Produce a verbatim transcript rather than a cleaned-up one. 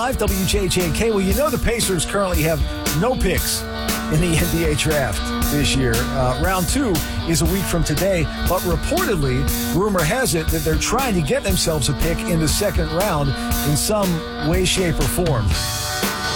five, W J J K. Well, you know the Pacers currently have no picks in the N B A draft this year. Uh, round two is a week from today, but reportedly, rumor has it that they're trying to get themselves a pick in the second round in some way, shape, or form.